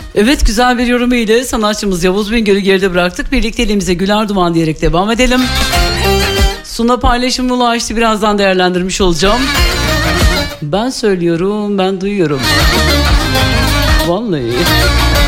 Evet, güzel bir yorum ile sanatçımız Yavuz Bingöl'ü geride bıraktık. Birlikteliğimize güler duman diyerek devam edelim. Suna paylaşımına ulaştı, birazdan değerlendirmiş olacağım. Ben söylüyorum, ben duyuyorum. Vallahi.